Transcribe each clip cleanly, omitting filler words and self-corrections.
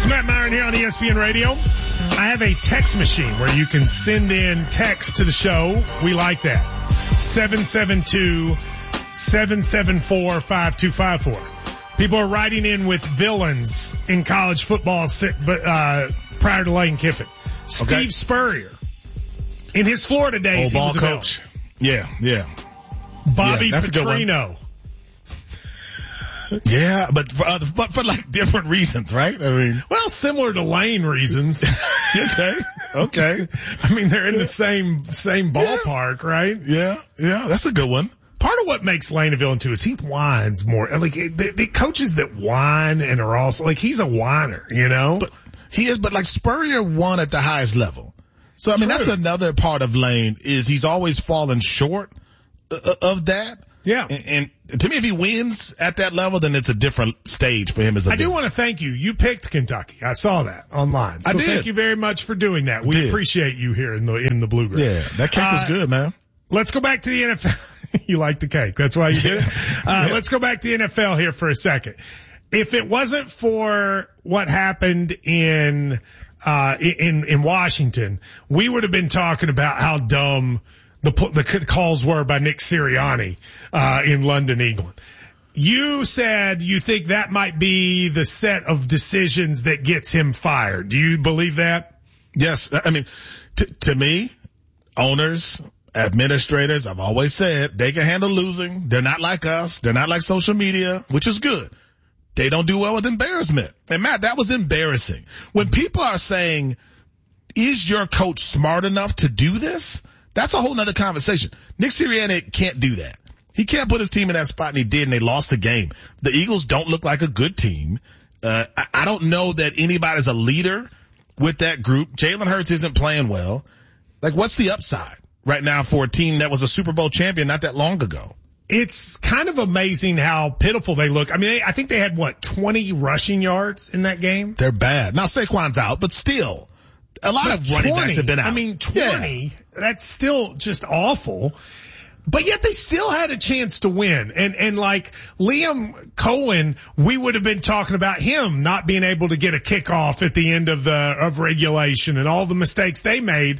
It's Matt Myron here on ESPN Radio. I have a text machine where you can send in text to the show. We like that. 772-774-5254. People are writing in with villains in college football prior to Lane Kiffin. Steve Spurrier. In his Florida days, he was a coach. Yeah. Bobby Petrino. Yeah, but for like different reasons, right? I mean, well, similar to Lane reasons. Okay. I mean, they're in the same ballpark, right? Yeah, that's a good one. Part of what makes Lane a villain too is he whines more. Like the coaches that whine and are also like he's a whiner, you know. But he is, but like Spurrier won at the highest level. So I mean, that's another part of Lane is he's always fallen short of that. Yeah. And to me, if he wins at that level, then it's a different stage for him as a I do want to thank you. You picked Kentucky. I saw that online. So I did. Thank you very much for doing that. We appreciate you here in the Bluegrass. Yeah, that cake was good, man. Let's go back to the NFL. You like the cake. That's why you did it. Let's go back to the NFL here for a second. If it wasn't for what happened in Washington, we would have been talking about how dumb the calls were by Nick Sirianni, in London, England. You said you think that might be the set of decisions that gets him fired. Do you believe that? Yes. I mean, to me, owners, administrators, I've always said they can handle losing. They're not like us. They're not like social media, which is good. They don't do well with embarrassment. And Matt, that was embarrassing. When people are saying, is your coach smart enough to do this? That's a whole nother conversation. Nick Sirianni can't do that. He can't put his team in that spot, and he did, and they lost the game. The Eagles don't look like a good team. I don't know that anybody's a leader with that group. Jalen Hurts isn't playing well. Like, what's the upside right now for a team that was a Super Bowl champion not that long ago? It's kind of amazing how pitiful they look. I mean, I think they had 20 rushing yards in that game? They're bad. Now Saquon's out, but still. A lot of running backs have been out. I mean, 20, that's still just awful. But yet they still had a chance to win. And like Liam Cohen, we would have been talking about him not being able to get a kickoff at the end of regulation and all the mistakes they made.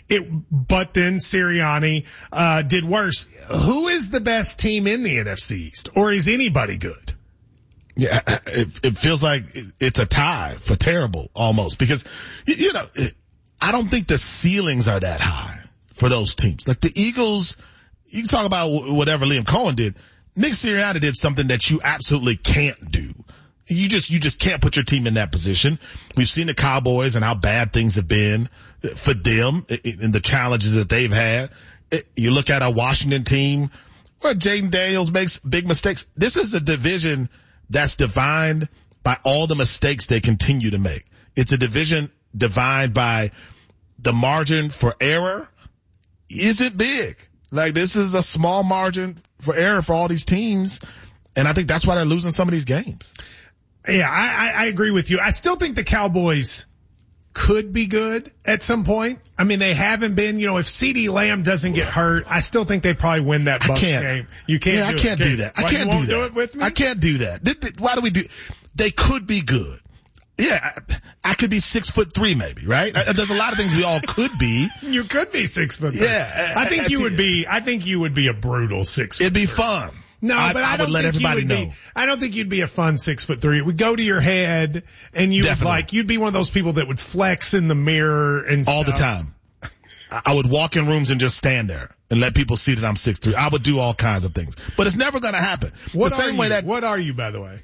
But then Sirianni, did worse. Who is the best team in the NFC East? Or is anybody good? Yeah, it feels like it's a tie for terrible almost because, you know, I don't think the ceilings are that high for those teams. Like the Eagles, you can talk about whatever Liam Cohen did. Nick Sirianni did something that you absolutely can't do. You just can't put your team in that position. We've seen the Cowboys and how bad things have been for them and the challenges that they've had. You look at a Washington team where Jaden Daniels makes big mistakes. This is a division that's defined by all the mistakes they continue to make. It's a division defined by the margin for error isn't big. Like this is a small margin for error for all these teams. And I think that's why they're losing some of these games. Yeah, I agree with you. I still think the Cowboys could be good at some point. I mean, they haven't been, you know, if CeeDee Lamb doesn't get hurt, I still think they probably win that Bucs game. You can't I can't do that. I can't do that. Do it with me? I can't do that. Why do we do? They could be good. Yeah, I could be 6'3" maybe, right? There's a lot of things we all could be. You could be 6'3". Yeah. I think you would be a brutal 6'3". It'd be fun. No, but I would let everybody know. I don't think you'd be a fun 6'3". It would go to your head and you'd be one of those people that would flex in the mirror and all the time. I would walk in rooms and just stand there and let people see that I'm 6'3". I would do all kinds of things, but it's never going to happen. What are you, by the way?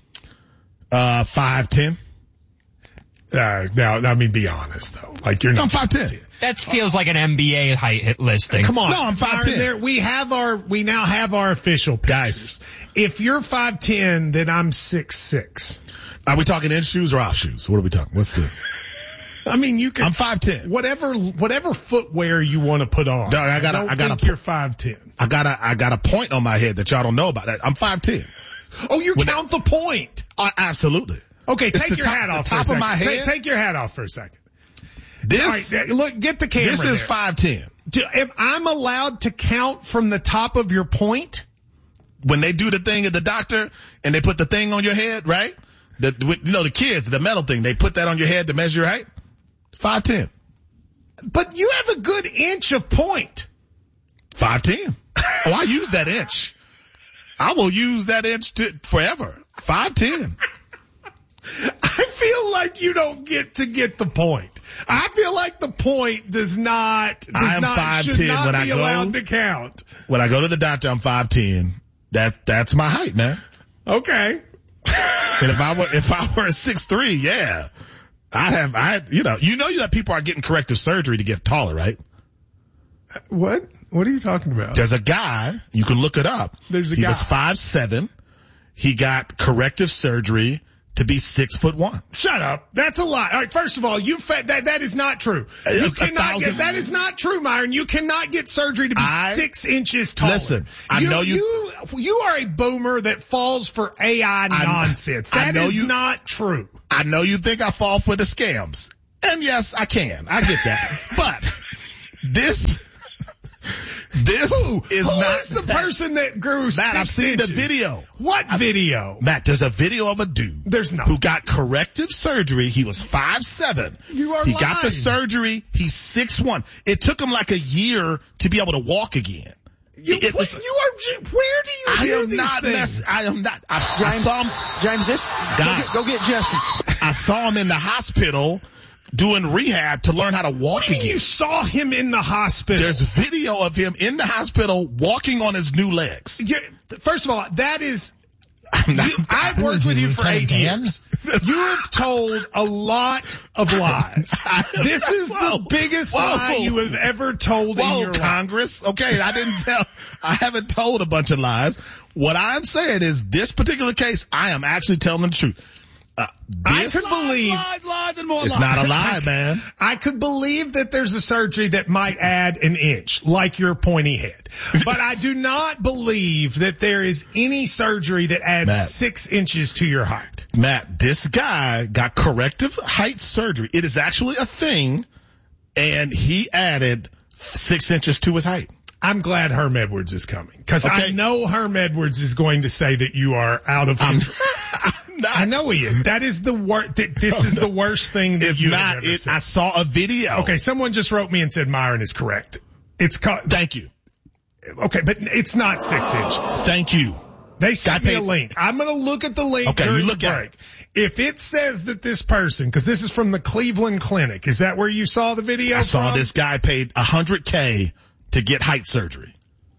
5'10". Now, I mean, be honest though. Like you're not. I'm 5'10". That feels like an NBA height listing. Come on. No, I'm 5'10". We now have our official pictures. Guys. If you're 5'10", then I'm 6'6". Are we talking in shoes or off shoes? What are we talking? What's the? I mean, you can. I'm 5'10". Whatever footwear you want to put on. Dog, I got you're 5'10". I got a point on my head that y'all don't know about. I'm 5'10". Oh, you count the point. Absolutely. Okay, take your hat off for a second. Top of my head. Take your hat off for a second. This, all right, look, get the camera. This is 5'10". Am I allowed to count from the top of your point? When they do the thing at the doctor and they put the thing on your head, right? The kids, the metal thing, they put that on your head to measure your height. 5'10". But you have a good inch of point. 5'10". Oh, I use that inch. I will use that inch forever. 5'10". I feel like you don't get the point. I feel like the point should not be allowed to count. When I go to the doctor, I'm 5'10". That's my height, man. Okay. And if I were 6'3", yeah, you know that people are getting corrective surgery to get taller, right? What? What are you talking about? There's a guy, you can look it up. He was 5'7". He got corrective surgery to be 6'1". Shut up. That's a lie. All right, first of all, that is not true. You cannot that is not true, Myron. You cannot get surgery to be 6 inches taller. Listen, you are a boomer that falls for AI nonsense. That is not true. I know you think I fall for the scams. And yes, I can. I get that. But this is the person that grew Matt, 6 I've seen inches? the video. What video? Matt, there's a video of a dude. There's not. Who got corrective surgery. He was 5'7". You are He lying. got the surgery. He's 6'1". It took him like a year to be able to walk again. Where do you hear these things? I am not. I saw him. James, go get Justin. I saw him in the hospital doing rehab to learn how to walk again. You saw him in the hospital. There's video of him in the hospital walking on his new legs. First of all, that is... I've worked with you for 8 years. You have told a lot of lies. This is the biggest lie you have ever told in your life. Congress. Okay, I haven't told a bunch of lies. What I'm saying is this particular case, I am actually telling the truth. I could believe lies and more it's lies. Not a lie, man. I could believe that there's a surgery that might add an inch, like your pointy head. But I do not believe that there is any surgery that adds 6 inches to your height. Matt, this guy got corrective height surgery. It is actually a thing, and he added 6 inches to his height. I'm glad Herm Edwards is coming, because I know Herm Edwards is going to say that you are out of control. I know he is. That is the worst. This is the worst thing that you've ever said. I saw a video. Okay, someone just wrote me and said Myron is correct. Thank you. Okay, but it's not 6 inches. Thank you. They sent me a link. I'm going to look at the link during the break. If it says that this person, because this is from the Cleveland Clinic, is that where you saw the video? I saw this guy paid $100K to get height surgery.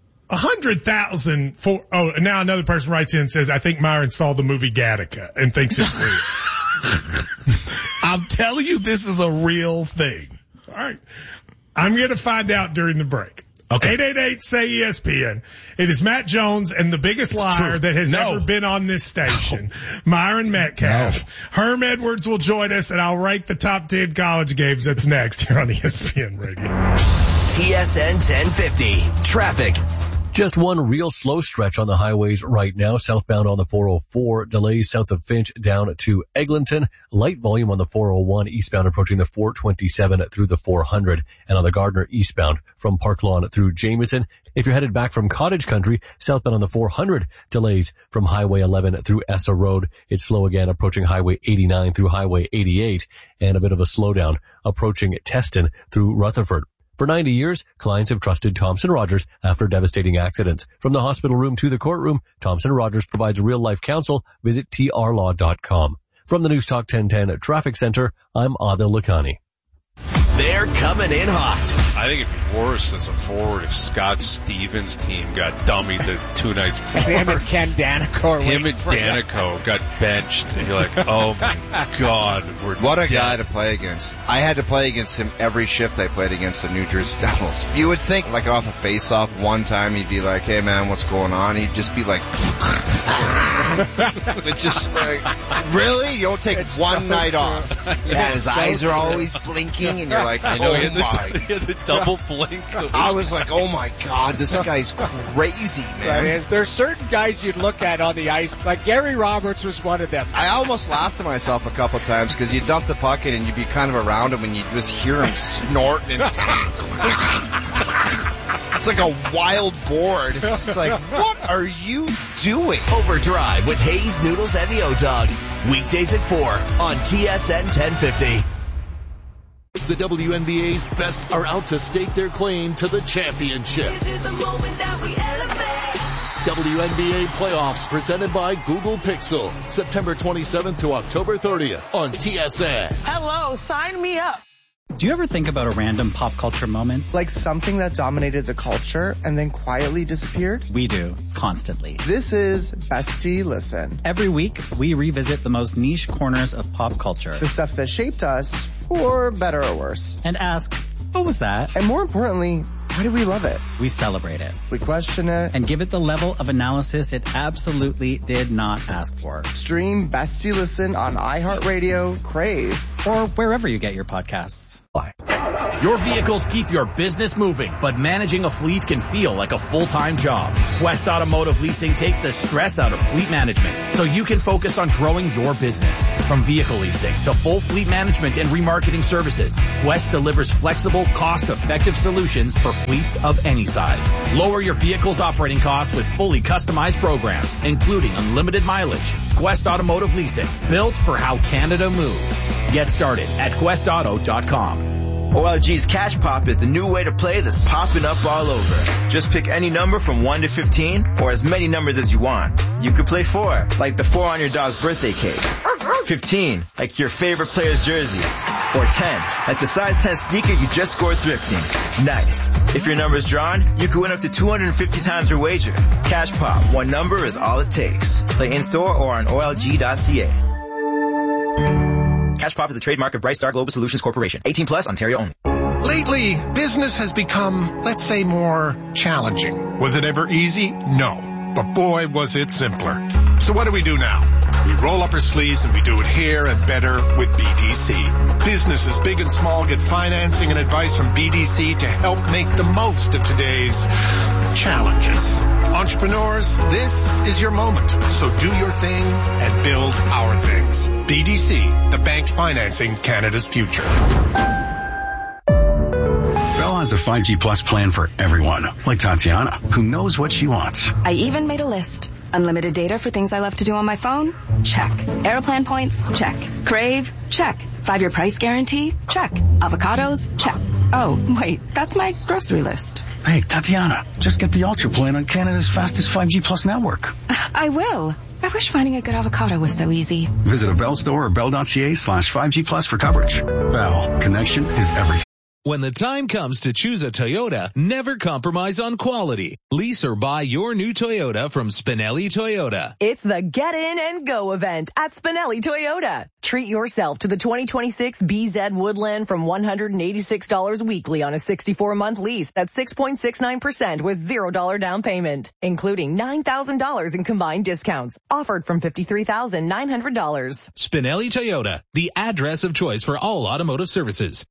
100,000 for, now another person writes in and says, I think Myron saw the movie Gattaca and thinks it's real. I'm telling you, this is a real thing. All right. I'm going to find out during the break. Okay. 888-SAY-ESPN. It is Matt Jones and the biggest liar that has ever been on this station, Myron Metcalf. Herm Edwards will join us, and I'll rank the top 10 college games. That's next here on ESPN Radio. TSN 1050. Traffic. Just one real slow stretch on the highways right now. Southbound on the 404, delays south of Finch down to Eglinton. Light volume on the 401 eastbound approaching the 427 through the 400. And on the Gardner eastbound from Park Lawn through Jameson. If you're headed back from Cottage Country, southbound on the 400, delays from Highway 11 through Essa Road. It's slow again approaching Highway 89 through Highway 88. And a bit of a slowdown approaching Teston through Rutherford. For 90 years, clients have trusted Thompson Rogers after devastating accidents. From the hospital room to the courtroom, Thompson Rogers provides real-life counsel. Visit trlaw.com. From the News Talk 1010 Traffic Center, I'm Adil Lakhani. They're coming in hot. I think it'd be worse as a forward if Scott Stevens' team got dummied the 2 nights before. Him and Ken Danico. Him and Danico got benched, and you're like, oh my God, what a guy to play against. I had to play against him every shift I played against the New Jersey Devils. You would think, like off a face-off, one time he'd be like, hey man, what's going on? He'd just be like, it's just like, really? You don't take one night off. Yeah, his eyes are always blinking, and you're like, I know, he had the double blink. I was like, oh my God, this guy's crazy, man. Right, there's certain guys you'd look at on the ice, like Gary Roberts was one of them. I almost laughed to myself a couple times because you dump the puck in and you'd be kind of around him and you'd just hear him snorting and It's like a wild board. It's just like, what are you doing? Overdrive with Hayes Noodles and the O-Dog. Weekdays at 4 on TSN 1050. The WNBA's best are out to stake their claim to the championship. This is the moment that we elevate. WNBA playoffs presented by Google Pixel. September 27th to October 30th on TSN. Hello, sign me up. Do you ever think about a random pop culture moment? Like something that dominated the culture and then quietly disappeared? We do, constantly. This is Bestie Listen. Every week, we revisit the most niche corners of pop culture. The stuff that shaped us, for better or worse. And ask, what was that? And more importantly, why do we love it? We celebrate it. We question it. And give it the level of analysis it absolutely did not ask for. Stream Bestie Listen on iHeartRadio, Crave, or wherever you get your podcasts. Your vehicles keep your business moving, but managing a fleet can feel like a full-time job. Quest Automotive Leasing takes the stress out of fleet management so you can focus on growing your business. From vehicle leasing to full fleet management and remarketing services, Quest delivers flexible, cost-effective solutions for fleets of any size. Lower your vehicle's operating costs with fully customized programs, including unlimited mileage. Quest Automotive Leasing, built for how Canada moves. Get started at questauto.com. OLG's Cash Pop is the new way to play that's popping up all over. Just pick any number from 1 to 15, or as many numbers as you want. You could play 4, like the 4 on your dog's birthday cake. 15, like your favorite player's jersey. Or 10, like the size 10 sneaker you just scored thrifting. Nice. If your number's drawn, you could win up to 250 times your wager. Cash Pop, one number is all it takes. Play in-store or on OLG.ca. Cash Pop is a trademark of Bright Star Global Solutions Corporation. 18 plus, Ontario only. Lately, business has become, let's say, more challenging. Was it ever easy? No. But boy, was it simpler. So what do we do now? We roll up our sleeves and we do it here and better with BDC. Businesses big and small get financing and advice from BDC to help make the most of today's challenges. Entrepreneurs, this is your moment. So do your thing and build our things. BDC, the bank financing Canada's future. Bell has a 5G Plus plan for everyone, like Tatiana, who knows what she wants. I even made a list. Unlimited data for things I love to do on my phone? Check. Airplane points? Check. Crave? Check. 5-year price guarantee? Check. Avocados? Check. Oh, wait, that's my grocery list. Hey, Tatiana, just get the Ultra plan on Canada's fastest 5G Plus network. I will. I wish finding a good avocado was so easy. Visit a Bell store or bell.ca/5G Plus for coverage. Bell, connection is everything. When the time comes to choose a Toyota, never compromise on quality. Lease or buy your new Toyota from Spinelli Toyota. It's the Get In and Go event at Spinelli Toyota. Treat yourself to the 2026 BZ Woodland from $186 weekly on a 64-month lease at 6.69% with $0 down payment, including $9,000 in combined discounts. Offered from $53,900. Spinelli Toyota, the address of choice for all automotive services.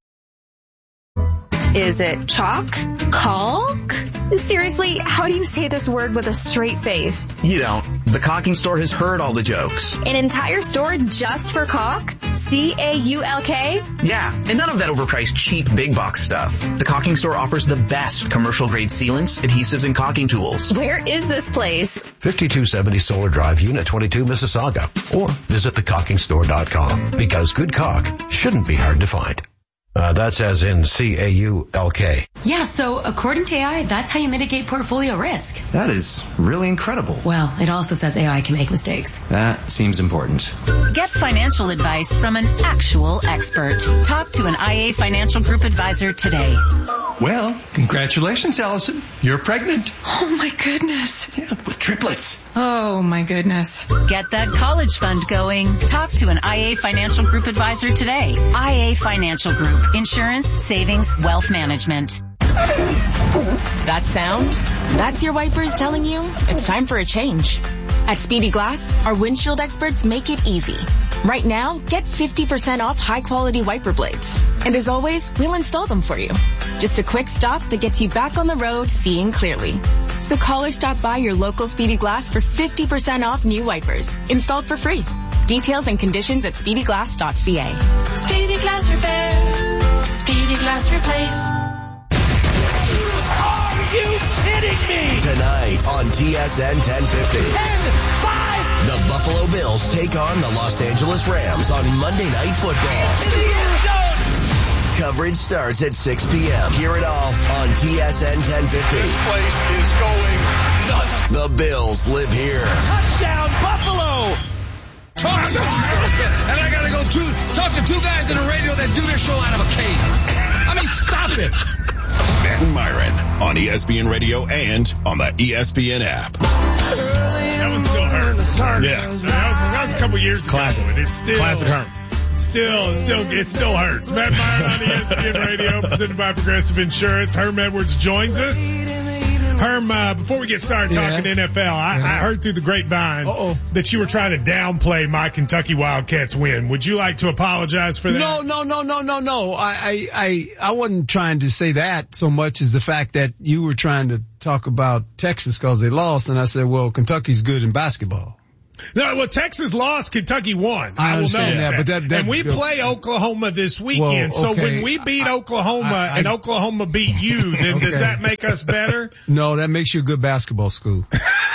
Is it chalk? Caulk? Seriously, how do you say this word with a straight face? You don't. The Caulking Store has heard all the jokes. An entire store just for caulk? C-A-U-L-K? Yeah, and none of that overpriced cheap big box stuff. The Caulking Store offers the best commercial grade sealants, adhesives, and caulking tools. Where is this place? 5270 Solar Drive, Unit 22, Mississauga. Or visit thecaulkingstore.com, because good caulk shouldn't be hard to find. That's as in C-A-U-L-K. Yeah, so according to AI, that's how you mitigate portfolio risk. That is really incredible. Well, it also says AI can make mistakes. That seems important. Get financial advice from an actual expert. Talk to an IA Financial Group advisor today. Well, congratulations, Allison. You're pregnant. Oh my goodness. Yeah, with triplets. Oh my goodness. Get that college fund going. Talk to an IA Financial Group advisor today. IA Financial Group. Insurance, savings, wealth management. That sound? That's your wipers telling you it's time for a change. At Speedy Glass, our windshield experts make it easy. Right now, get 50% off high-quality wiper blades. And as always, we'll install them for you. Just a quick stop that gets you back on the road seeing clearly. So call or stop by your local Speedy Glass for 50% off new wipers, installed for free. Details and conditions at speedyglass.ca. Speedy Glass Repair. Speedy Glass Replace. you kidding me? Tonight on TSN 1050. 10-5. The Buffalo Bills take on the Los Angeles Rams on Monday Night Football. In the end zone. Coverage starts at 6 p.m. Hear it all on TSN 1050. This place is going nuts. The Bills live here. Touchdown, Buffalo. Talk to America, and I gotta go talk to two guys in the radio that do their show out of a cave. I mean, stop it. Matt and Myron on ESPN Radio and on the ESPN app. That one still hurts. Yeah. That was a couple years ago. Classic. And it's still. Classic hurt. It still hurts. Matt Myron on ESPN Radio, presented by Progressive Insurance. Herm Edwards joins us. Herm, before we get started talking NFL, I heard through the grapevine that you were trying to downplay my Kentucky Wildcats win. Would you like to apologize for that? No. I wasn't trying to say that so much as the fact that you were trying to talk about Texas because they lost, and I said, well, Kentucky's good in basketball. No, well, Texas lost, Kentucky won. I will know that. But and we play Oklahoma this weekend. So when we beat Oklahoma and Oklahoma beat you, then does that make us better? No, that makes you a good basketball school.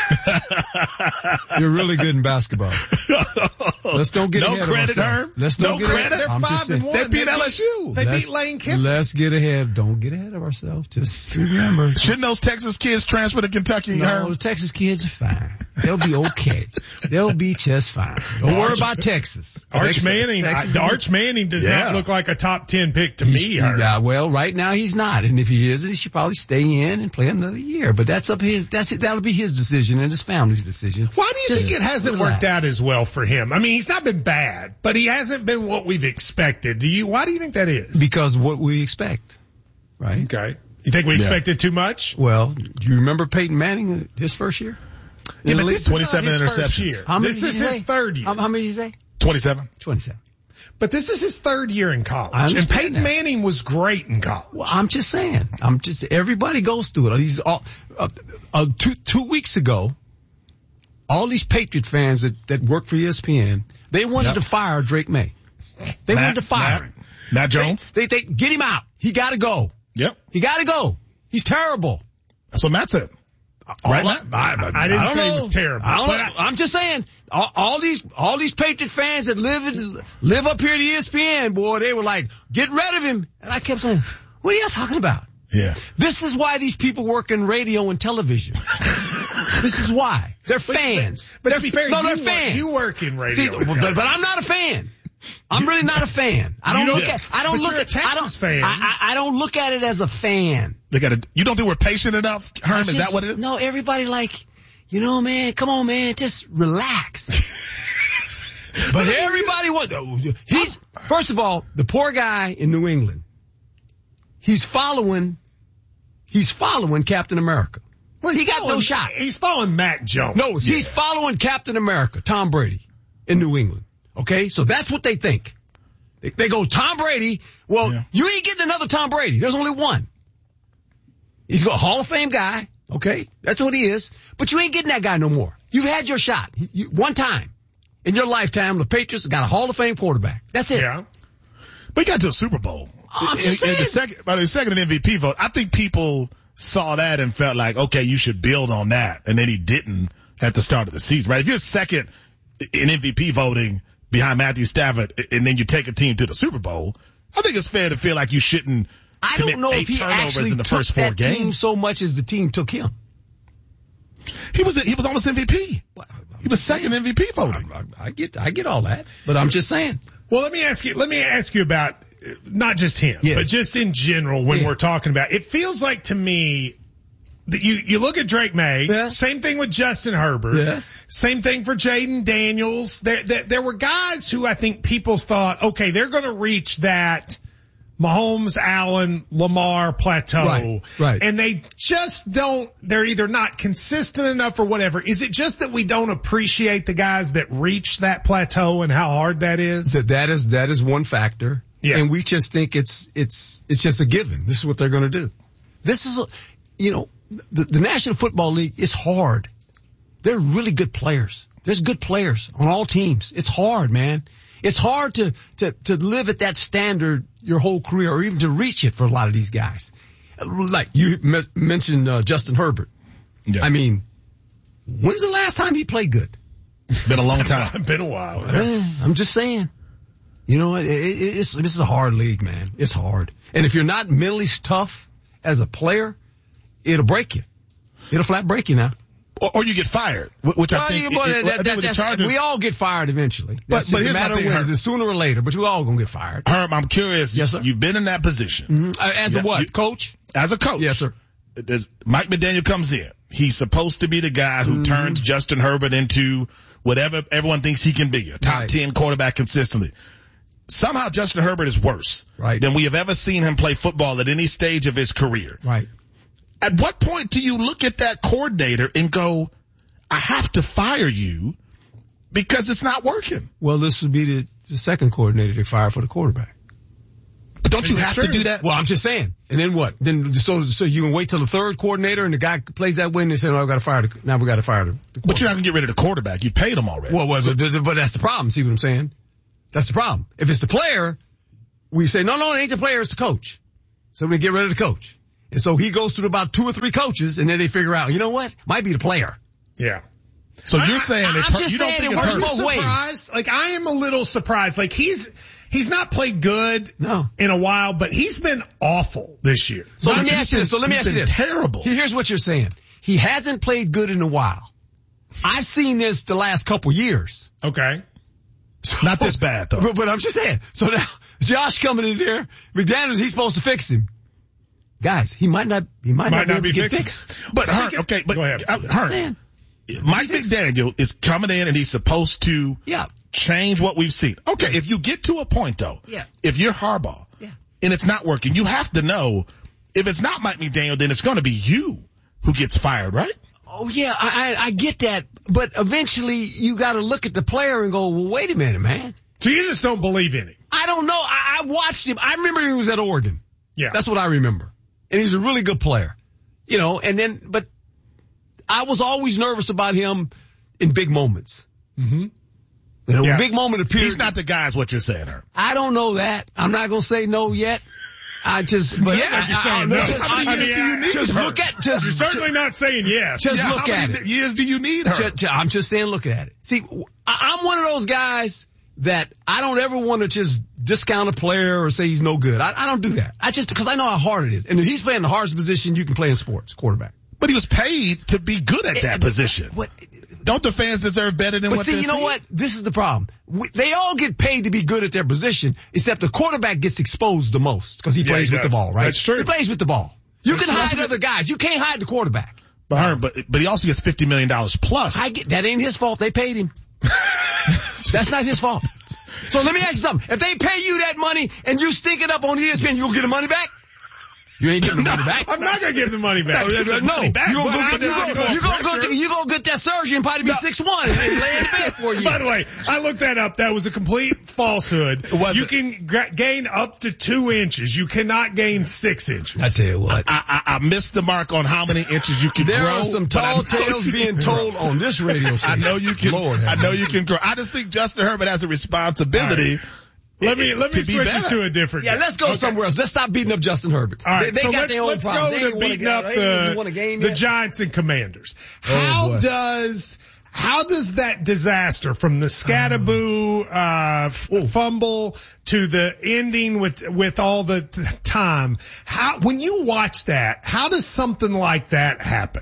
You're really good in basketball. Let's don't get ahead of ourselves. Herm? Let's don't get credit. They're 5-1. They beat LSU. They beat Lane Kiffin. Let's get ahead. Don't get ahead of ourselves. Just remember. Shouldn't those Texas kids transfer to Kentucky, No, Herm? the Texas kids are fine. They'll be okay. They'll be just fine. Don't worry about Texas. Arch Manning does not look like a top 10 pick to me. Well, right now he's not. And if he isn't, he should probably stay in and play another year. But that'll be his decision and his family's decision. Why do you think it hasn't worked out as well for him? I mean, he's not been bad, but he hasn't been what we've expected. Why do you think that is? Because what we expect. Right? Okay. You think we expected too much? Well, do you remember Peyton Manning his first year? Yeah, but this 27 is not his interceptions. First year. This is his third year. How many did you say? 27. But this is his third year in college. And Peyton Manning was great in college. Well, I'm just saying. Everybody goes through it. These two weeks ago, all these Patriot fans that work for ESPN, they wanted to fire Drake May. They wanted to fire him. Matt Jones? They get him out. He got to go. Yep. He got to go. He's terrible. That's what Matt said. Right? I didn't say he was terrible. I'm just saying, all these Patriot fans that live up here at ESPN, boy, they were like, get rid of him. And I kept saying, what are y'all talking about? Yeah. This is why these people work in radio and television. This is why. They're fans. But to be fair, they're fans. You work in radio. See, but I'm not a fan. I'm really not a fan. I don't look at it as a fan. You don't think we're patient enough, Herm? Is that what it is? No, everybody man, come on, man, just relax. But everybody first of all, the poor guy in New England, he's following Captain America. Well, he got no shot. He's following Mac Jones. No, he's following Captain America, Tom Brady, in New England. Okay, so that's what they think. They go, Tom Brady, you ain't getting another Tom Brady. There's only one. He's a Hall of Fame guy, okay? That's what he is. But you ain't getting that guy no more. You've had your shot. One time in your lifetime, the Patriots got a Hall of Fame quarterback. That's it. Yeah. But he got to a Super Bowl. I'm just saying. By the second MVP vote, I think people saw that and felt like, okay, you should build on that. And then he didn't at the start of the season, right? If you're second in MVP voting behind Matthew Stafford, and then you take a team to the Super Bowl, I think it's fair to feel like you shouldn't. I don't know if he actually in the took first four that games. team so much as the team took him. He was almost MVP. He was second MVP voting. I get all that, but I'm just saying. Well, let me ask you about not just him, but just in general when we're talking about. It feels like to me that you look at Drake May, same thing with Justin Herbert, same thing for Jaden Daniels. There were guys who I think people thought, okay, they're going to reach that Mahomes, Allen, Lamar plateau. Right. And they just don't, they're either not consistent enough or whatever. Is it just that we don't appreciate the guys that reach that plateau and how hard that is? That is one factor. Yeah. And we just think it's just a given. This is what they're going to do. This is, the National Football League is hard. They're really good players. There's good players on all teams. It's hard, man. It's hard to live at that standard your whole career or even to reach it for a lot of these guys. like you mentioned Justin Herbert. Yeah. I mean, when's the last time he played good? Been a long time. Been a while. I'm just saying. You know, this is a hard league, man. It's hard. And if you're not mentally tough as a player, it'll break you. It'll flat break you now. Or you get fired, which I think with the Chargers. We all get fired eventually. But here's a matter my thing, of when, sooner or later, but we all gonna get fired. Herb, I'm curious. Yes, sir. You've been in that position. As a what? Coach? As a coach. Yes, sir. Mike McDaniel comes in. He's supposed to be the guy who turns Justin Herbert into whatever everyone thinks he can be, a top 10 quarterback consistently. Somehow Justin Herbert is worse than we have ever seen him play football at any stage of his career. Right. At what point do you look at that coordinator and go, I have to fire you because it's not working? Well, this would be the second coordinator they fired for the quarterback. But don't you have to do that? Well, I'm just saying. And then what? Then so you can wait till the third coordinator and the guy plays that way and they say, no, we got to fire the quarterback. But you're not going to get rid of the quarterback. You paid him already. Well, but that's the problem. See what I'm saying? That's the problem. If it's the player, we say, no, it ain't the player, it's the coach. So we get rid of the coach. And so he goes through about 2 or 3 coaches and then they figure out, you know what? Might be the player. Yeah. So you're saying I'm just saying it works both ways. Like I am a little surprised. Like he's not played good in a while, but he's been awful this year. So let me ask you this. Terrible. Here's what you're saying. He hasn't played good in a while. I've seen this the last couple years. Okay. So, not this bad though. But I'm just saying. So now Josh coming in there, McDaniels, he's supposed to fix him. Guys, he might not be able to get fixed. But go ahead. Mike McDaniel is coming in and he's supposed to change what we've seen. Okay, if you get to a point though, if you're Harbaugh and it's not working, you have to know if it's not Mike McDaniel, then it's going to be you who gets fired, right? Oh yeah, I get that, but eventually you got to look at the player and go, well, wait a minute, man. So you just don't believe in him? I don't know. I watched him. I remember he was at Oregon. Yeah, that's what I remember, and he's a really good player. You know, but I was always nervous about him in big moments. Mm-hmm. You know, when big moment appears. He's not the guy is what you're saying, Herb. I don't know that. I'm not going to say no yet. I just, but you're saying no. How many years do you need just her? Look at, you're certainly not saying yes. Just look at it. How many years do you need her? I'm just saying look at it. See, I'm one of those guys that I don't ever want to just discount a player or say he's no good. I don't do that. Because I know how hard it is. And if he's playing the hardest position you can play in sports, quarterback. But he was paid to be good at that position. Don't the fans deserve better than what they're you know seeing? what? This is the problem. They all get paid to be good at their position, except the quarterback gets exposed the most because he plays with the ball, right? That's true. He plays with the ball. You can hide other guys. You can't hide the quarterback. But he also gets $50 million plus. That ain't his fault. They paid him. That's not his fault. So let me ask you something. If they pay you that money and you stink it up on ESPN, you gonna get the money back? You ain't getting the money back. I'm not going to give the money back. You're going to get that surgeon probably be 6'1" and lay in bed for you. By the way, I looked that up. That was a complete falsehood. You can gain up to 2 inches. You cannot gain 6 inches. I tell you what. I missed the mark on how many inches you can grow. There are some tall tales being told on this radio station. I know you can. I know you can grow. I just think Justin Herbert has a responsibility. Let me switch this to a different game. Let's go somewhere else. Let's stop beating up Justin Herbert. All right, so let's go to beating up the Giants and Commanders. How does that disaster from the Scatterboo fumble to the ending with all the time, when you watch that, how does something like that happen?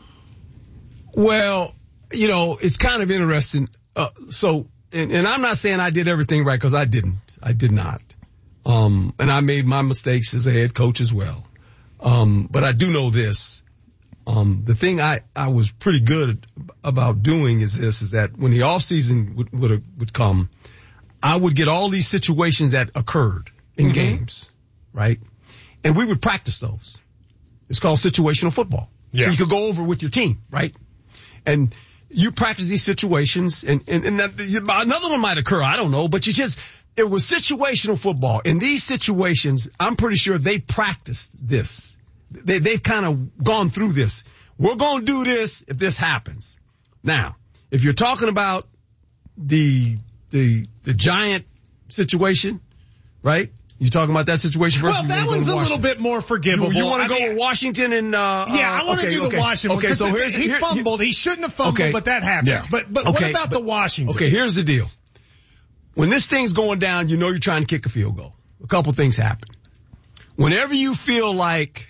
Well, you know, it's kind of interesting. And I'm not saying I did everything right because I didn't. I did not. And I made my mistakes as a head coach as well. But I do know this. The thing I was pretty good about doing is that when the off season would come, I would get all these situations that occurred in games, right? And we would practice those. It's called situational football. Yeah. So you could go over with your team, right? And you practice these situations and another one might occur. I don't know, but it was situational football. In these situations, I'm pretty sure they practiced this. They've kind of gone through this. We're going to do this if this happens. Now, if you're talking about the Giant situation, right? You talking about that situation? Well, that one's a little bit more forgivable. You want to go with Washington and I want to do the Washington. Okay, so he fumbled. He shouldn't have fumbled, but that happens. Yeah. But what about the Washington? Okay, here's the deal. When this thing's going down, you know you're trying to kick a field goal. A couple things happen. Whenever you feel like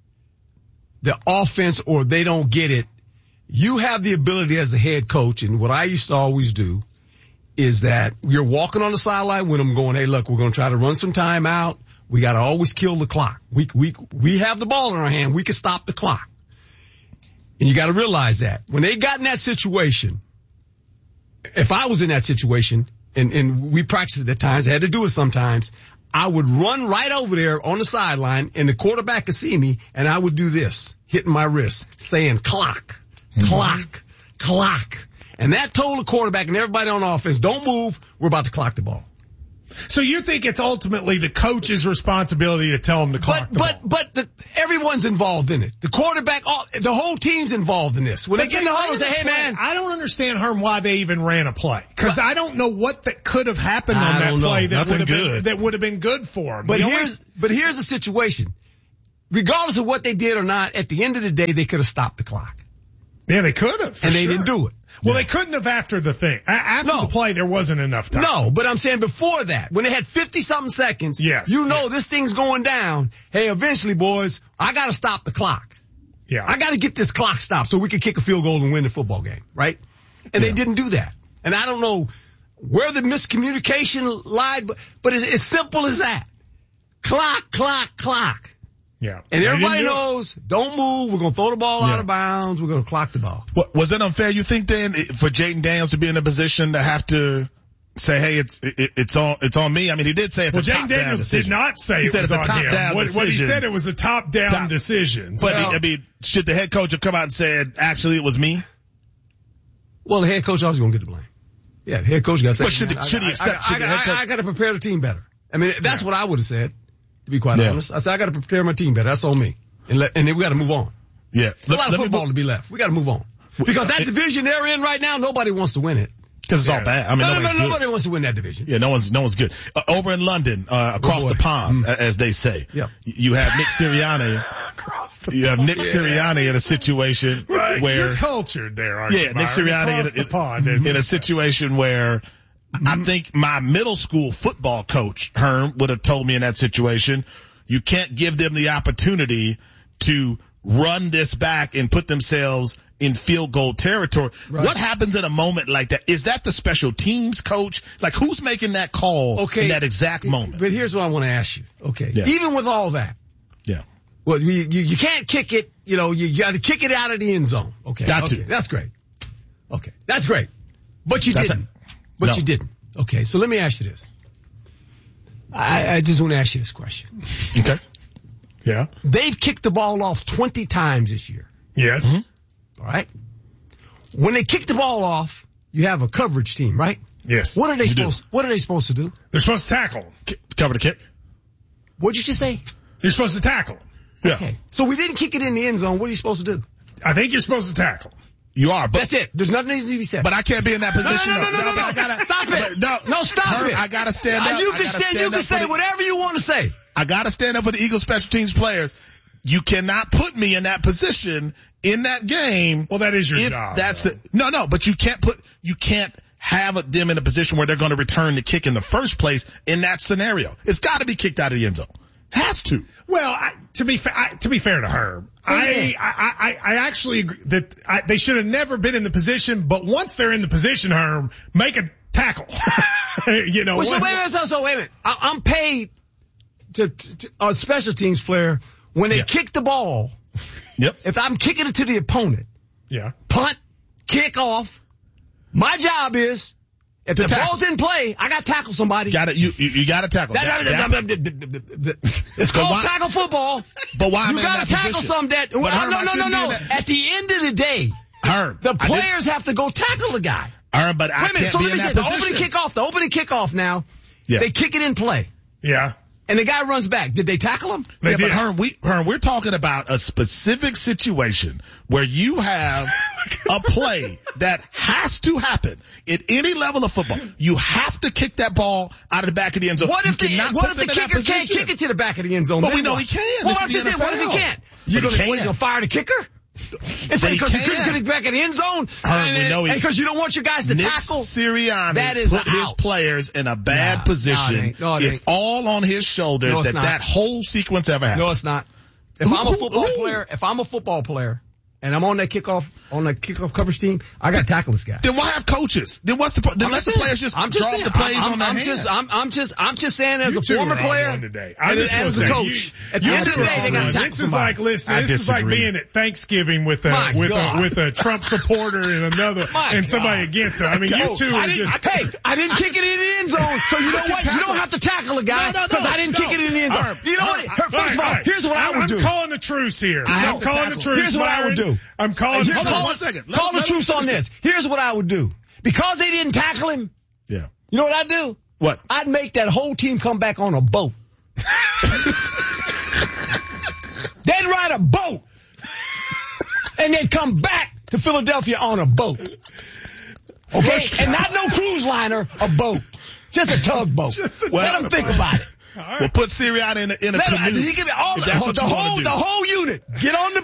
the offense or they don't get it, you have the ability as a head coach, and what I used to always do is that you're walking on the sideline with them going, hey, look, we're going to try to run some time out. We got to always kill the clock. We have the ball in our hand. We can stop the clock. And you got to realize that. When they got in that situation, if I was in that situation, and we practiced it at times, I had to do it sometimes, I would run right over there on the sideline, and the quarterback could see me, and I would do this, hitting my wrist, saying clock, clock, clock. And that told the quarterback and everybody on offense, don't move, we're about to clock the ball. So you think it's ultimately the coach's responsibility to tell them to clock the ball? But everyone's involved in it. The quarterback, the whole team's involved in this. When they get in the huddle and say, hey man. I don't understand, Herm, why they even ran a play. Cause I don't know what that could have happened on that play that would have been good for them. But here's the situation. Regardless of what they did or not, at the end of the day, they could have stopped the clock. Yeah, they could have. And they didn't do it. Well, they couldn't have after the thing. After the play, there wasn't enough time. No, but I'm saying before that, when they had 50-something seconds, this thing's going down. Hey, eventually, boys, I got to stop the clock. Yeah. I got to get this clock stopped so we can kick a field goal and win the football game, right? And they didn't do that. And I don't know where the miscommunication lied, but it's as simple as that. Clock, clock, clock. Yeah. And everybody knows, don't move. We're going to throw the ball out of bounds. We're going to clock the ball. Was it unfair, you think, then, for Jayden Daniels to be in a position to have to say, hey, it's on me? I mean, he did say it's a top-down decision. Jayden Daniels did not say it was on him. What he said, it was a top-down decision. But, I mean, should the head coach have come out and said, actually, it was me? Well, the head coach always going to get the blame. Yeah, the head coach got to say, but should he accept? I got to prepare the team better. I mean, that's what I would have said. To be quite honest, I said I got to prepare my team better. That's on me, and then we got to move on. Yeah, a lot of football to be left. We got to move on because that division they're in right now, nobody wants to win it because it's all bad. I mean, nobody wants to win that division. Yeah, no one's good. Over in London, across the pond, as they say. Yeah, you have Nick Sirianni. Sirianni in a situation where you're cultured there, aren't you? Yeah, Nick Sirianni in a situation where. I think my middle school football coach, Herm, would have told me in that situation, you can't give them the opportunity to run this back and put themselves in field goal territory. Right. What happens in a moment like that? Is that the special teams coach? Like, who's making that call in that exact moment? But here's what I want to ask you. Okay. Yeah. Even with all that. Yeah. Well, you can't kick it, you got to kick it out of the end zone. Okay. Got to. That's great. Okay. That's great. But you didn't. You didn't. Okay, so let me ask you this. I just want to ask you this question. Okay. Yeah. They've kicked the ball off 20 times this year. Yes. Mm-hmm. All right. When they kick the ball off, you have a coverage team, right? Yes. What are they supposed to do? They're supposed to tackle them. Cover the kick. What'd you just say? You're supposed to tackle them. Yeah. Okay. So we didn't kick it in the end zone. What are you supposed to do? I think you're supposed to tackle. You are, but that's it. There's nothing to be said. But I can't be in that position. No. I gotta, stop it. No, stop it. I gotta stand up. You can say whatever you want to say. I gotta stand up for the Eagles special teams players. You cannot put me in that position in that game. Well, that is your job. But you can't have them in a position where they're going to return the kick in the first place in that scenario. It's got to be kicked out of the end zone. Has to. Well, to be fair to Herb, I actually agree that they should have never been in the position, but once they're in the position, Herb, make a tackle. Wait a minute. I'm paid to a special teams player when they kick the ball. Yep. If I'm kicking it to the opponent. Yeah. Punt, kick off. My job is, if the ball's in play, I got to tackle somebody. You got to tackle. It's called tackle football. But why? You got to tackle some that. No. At the end of the day, the players have to go tackle the guy. But I can't be in that position. The opening kickoff now. Yeah. They kick it in play. Yeah. and the guy runs back. Did they tackle him? Yeah, but Herm, we're talking about a specific situation where you have a play that has to happen at any level of football. You have to kick that ball out of the back of the end zone. What if the kicker can't kick it to the back of the end zone? Well, we know he can. Well, I'm just saying, what if he can't? You're gonna fire the kicker? It's like because he couldn't get it back in the end zone, and because you don't want your guys to tackle. Sirianni that is put his players in a bad position. It's all on his shoulders that whole sequence ever happened. No, it's not. If I'm a football player, and I'm on that kickoff coverage team, I got to tackle this guy. Then why have coaches? Then what's the then let the players just draw the plays on their I'm just saying as a former player and as a coach. At the end of the day, they got to tackle somebody. This is like being at Thanksgiving with a Trump supporter and somebody against him. I mean, you two are just. Hey, I didn't kick it in the end zone, so you know what? You don't have to tackle a guy because I didn't kick it in the end zone. You know what? First of all, here's what I would do. I'm calling the truce here. I'm calling the truce. Here's what I would do. I'm calling. Hold on 1 second. Call the truce on this. Here's what I would do. Because they didn't tackle him. Yeah. You know what I'd do? What? I'd make that whole team come back on a boat. They'd ride a boat. And they'd come back to Philadelphia on a boat. Okay? And not no cruise liner, a boat. Just a tugboat. Let them think about it. Right. We'll put Sirianni in a canoe. He can be the whole unit. Get on the